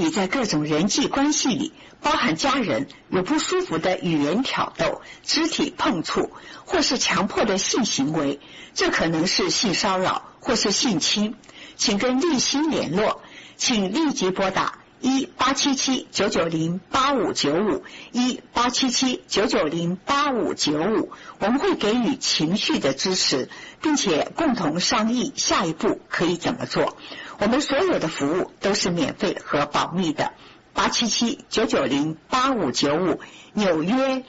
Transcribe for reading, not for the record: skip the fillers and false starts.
你在各种人际关系里，包含家人，有不舒服的语言挑逗、肢体碰触，或是强迫的性行为，这可能是性骚扰或是性侵，请跟立新联络，请立即拨打1-877-990-8595 1-877-990-8595，我们会给予情绪的支持，并且共同商议下一步可以怎么做。我们所有的服务都是免费和保密的。877-990-8595，纽约